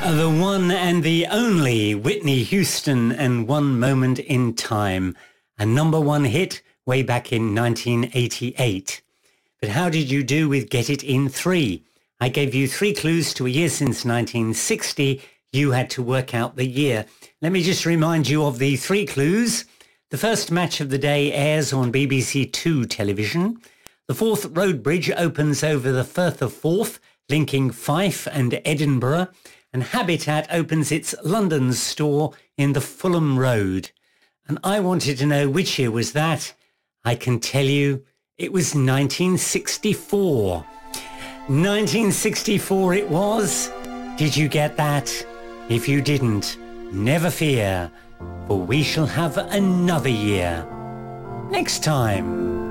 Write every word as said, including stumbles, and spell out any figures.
The one and the only Whitney Houston and One Moment in Time, a number one hit way back in nineteen eighty-eight. But how did you do with Get It In Three? I gave you three clues to a year since nineteen sixty. You had to work out the year. Let me just remind you of the three clues. The first match of the day airs on B B C Two television. The Forth Road Bridge opens over the Firth of Forth, linking Fife and Edinburgh. And Habitat opens its London store in the Fulham Road. And I wanted to know which year was that. I can tell you it was nineteen sixty-four. nineteen sixty-four it was. Did you get that? If you didn't, never fear, for we shall have another year next time.